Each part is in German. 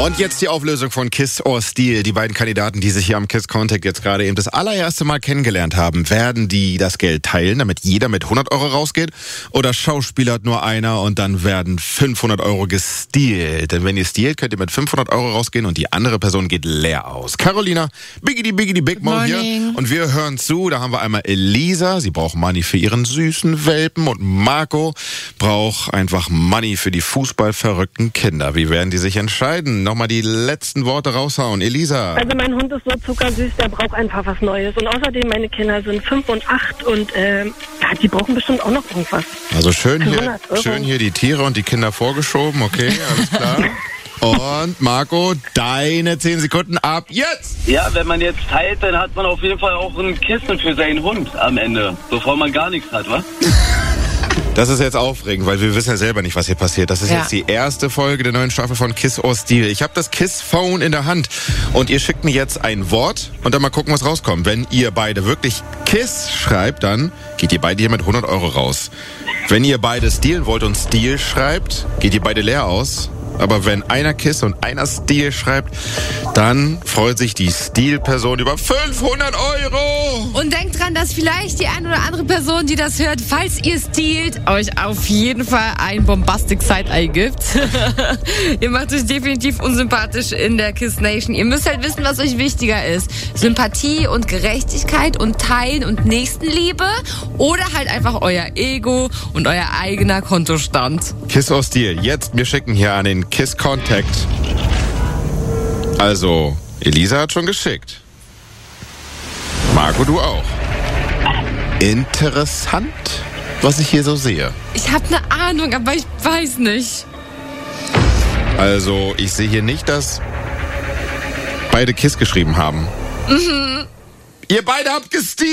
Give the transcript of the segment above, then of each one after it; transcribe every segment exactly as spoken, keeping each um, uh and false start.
Und jetzt die Auflösung von Kiss or Steal. Die beiden Kandidaten, die sich hier am Kiss Contact jetzt gerade eben das allererste Mal kennengelernt haben, werden die das Geld teilen, damit jeder mit hundert Euro rausgeht? Oder schauspielert nur einer und dann werden fünfhundert Euro gestealt? Denn wenn ihr stealt, könnt ihr mit fünfhundert Euro rausgehen und die andere Person geht leer aus. Carolina, Biggity Biggity Big Mo hier. Und wir hören zu, da haben wir einmal Elisa, sie braucht Money für ihren süßen Welpen, und Marco braucht einfach Money für die fußballverrückten Kinder. Wie werden die sich entscheiden? Nochmal die letzten Worte raushauen. Elisa. Also mein Hund ist so zuckersüß, der braucht einfach was Neues. Und außerdem, meine Kinder sind fünf und acht und äh, ja, die brauchen bestimmt auch noch irgendwas. Also schön hier, schön hier die Tiere und die Kinder vorgeschoben. Okay, alles klar. Und Marco, deine zehn Sekunden ab jetzt! Ja, wenn man jetzt teilt, dann hat man auf jeden Fall auch ein Kissen für seinen Hund am Ende, bevor man gar nichts hat, wa? Das ist jetzt aufregend, weil wir wissen ja selber nicht, was hier passiert. Das ist ja jetzt die erste Folge der neuen Staffel von Kiss or Steal. Ich habe das Kiss-Phone in der Hand und ihr schickt mir jetzt ein Wort und dann mal gucken, was rauskommt. Wenn ihr beide wirklich Kiss schreibt, dann geht ihr beide hier mit hundert Euro raus. Wenn ihr beide stealen wollt und Steal schreibt, geht ihr beide leer aus. Aber wenn einer Kiss und einer Steal schreibt, dann freut sich die Steal-Person über fünfhundert Euro. Und denkt dran, dass vielleicht die eine oder andere Person, die das hört, falls ihr stealt, euch auf jeden Fall ein Bombastic Side-Eye gibt. Ihr macht euch definitiv unsympathisch in der Kiss Nation. Ihr müsst halt wissen, was euch wichtiger ist. Sympathie und Gerechtigkeit und Teilen und Nächstenliebe oder halt einfach euer Ego und euer eigener Kontostand. Kiss or Steal. Jetzt, wir schicken hier an den Kiss Contact. Also, Elisa hat schon geschickt. Marco, du auch. Interessant, was ich hier so sehe. Ich habe eine Ahnung, aber ich weiß nicht. Also, ich sehe hier nicht, dass beide Kiss geschrieben haben. Mhm. Ihr beide habt gestealt!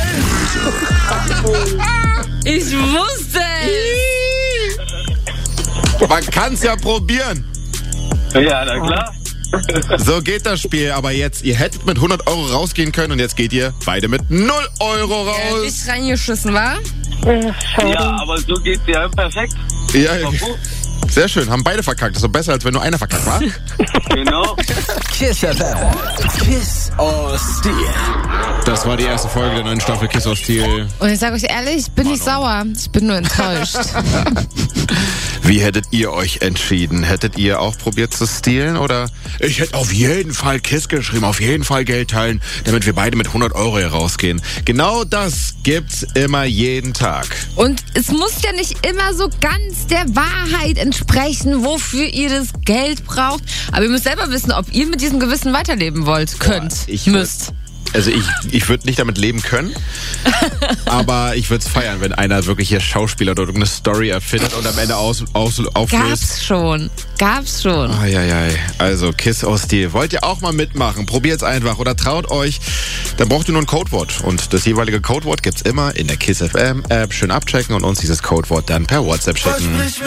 Ich wusste es! Man kann's ja probieren. Ja, na klar. So geht das Spiel, aber jetzt, ihr hättet mit hundert Euro rausgehen können und jetzt geht ihr beide mit null Euro raus. Ja, nicht reingeschissen, wa? Ja, aber so geht's ja perfekt. Ja, sehr schön, haben beide verkackt. Das ist doch besser, als wenn nur einer verkackt war. Genau. Kiss F M. Kiss or Steal. Das war die erste Folge der neuen Staffel Kiss or Steal. Und ich sage euch ehrlich, ich bin nicht sauer. Ich bin nur enttäuscht. Wie hättet ihr euch entschieden? Hättet ihr auch probiert zu stehlen oder? Ich hätte auf jeden Fall Kiss geschrieben, auf jeden Fall Geld teilen, damit wir beide mit hundert Euro hier rausgehen. Genau das gibt's immer jeden Tag. Und es muss ja nicht immer so ganz der Wahrheit entsprechen, wofür ihr das Geld braucht. Aber ihr müsst selber wissen, ob ihr mit diesem Gewissen weiterleben wollt, könnt, Boah, ich müsst. Also ich, ich würde nicht damit leben können, aber ich würde es feiern, wenn einer wirklich hier Schauspieler oder irgendeine Story erfindet und am Ende aus, aus, auflöst. Gab's schon, gab's schon. Eieiei. Also Kiss or Steal. Wollt ihr auch mal mitmachen? Probiert's einfach oder traut euch. Dann braucht ihr nur ein Codewort und das jeweilige Codewort gibt's immer in der Kiss F M App. Schön abchecken und uns dieses Codewort dann per WhatsApp schicken.